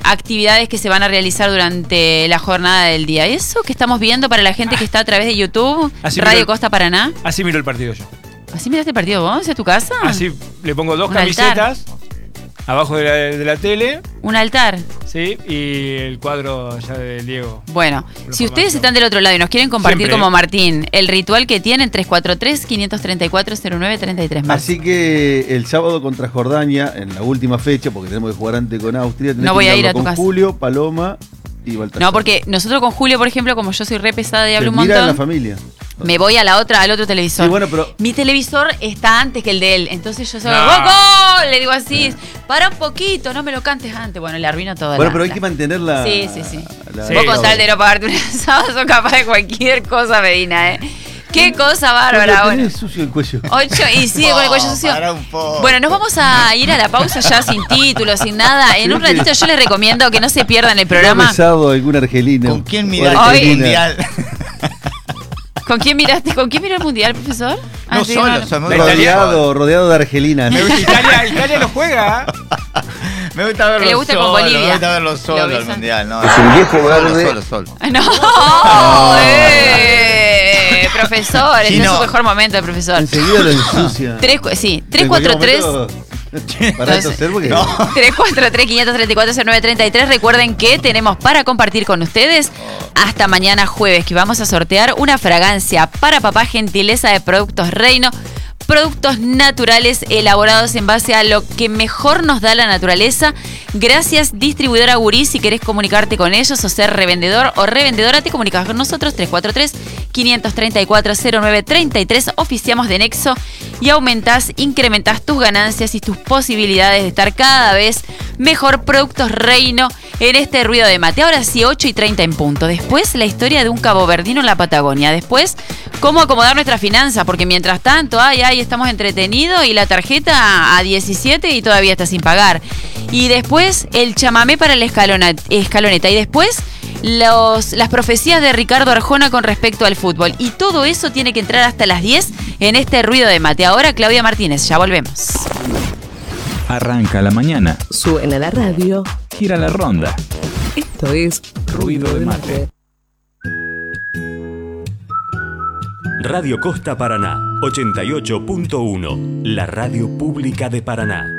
actividades que se van a realizar durante la jornada del día. Eso que estamos viendo para la gente que está a través de YouTube, Radio Costa Paraná. Así miro el partido yo. ¿Así miraste el partido vos? ¿Es tu casa? Así le pongo dos Un camisetas abajo de la tele. Un altar. Sí, y el cuadro ya de Diego. Bueno, si ustedes están del otro lado y nos quieren compartir Siempre, como Martín el ritual que tienen, 343-534-0933. Así que el sábado contra Jordania, en la última fecha, porque tenemos que jugar antes con Austria, no voy a ir a tu con casa. Julio, Paloma y Baltasar. No, porque nosotros con Julio, por ejemplo, como yo soy re pesada y hablo un Mira montón, en la familia. me voy al otro televisor. Sí, bueno, pero mi televisor está antes que el de él. Entonces yo soy No. ¡Gol! Le digo así, para un poquito, no me lo cantes antes. Bueno, le arruino todo. bueno, pero hay que mantener la. Sí. Sí. Vos con tal de no pagarte un asado sos capaz de cualquier cosa, Medina, ¿eh? Qué cosa bárbara. Tenés Bueno. sucio el cuello. 8 y sigue con el cuello sucio. Para un poco. Bueno, nos vamos a ir a la pausa ya sin título, sin nada. En un ratito yo les recomiendo que no se pierdan el programa. ¿Te ha besado algún argelino? ¿Con quién O miraste argelina? el mundial? ¿Con quién miraste? ¿Con quién miró el mundial, profesor? No sí, solo, somos Rodeado de argelinas. Italia lo juega. Me gusta verlo Le gusta solo, con Bolivia. me gusta verlo solo Lo el besan. mundial. No, Es el viejo verde. solo. No, profesor, este es Chino. su mejor momento, el profesor. Enseguida lo ensucia. 343 Para esto ser porque. 343-534-0933. Recuerden que tenemos para compartir con ustedes hasta mañana jueves, que vamos a sortear una fragancia para papá, gentileza de Productos Reino. Productos naturales elaborados en base a lo que mejor nos da la naturaleza. Gracias, distribuidora Gurí. Si querés comunicarte con ellos o ser revendedor o revendedora, te comunicas con nosotros. 343-534-0933. Oficiamos de Nexo y incrementás tus ganancias y tus posibilidades de estar cada vez mejor. Productos Reino en este ruido de mate. Ahora sí, 8:30 en punto. Después, la historia de un caboverdino en la Patagonia. Después, cómo acomodar nuestra finanza, porque mientras tanto, estamos entretenidos y la tarjeta a 17 y todavía está sin pagar. Y después, el chamamé para la escaloneta. Y después, las profecías de Ricardo Arjona con respecto al fútbol. Y todo eso tiene que entrar hasta las 10 en este ruido de mate. Ahora, Claudia Martínez, ya volvemos. Arranca la mañana. Suena la radio. Gira la ronda. Esto es Ruido de mate. Radio Costa Paraná, 88.1, la radio pública de Paraná.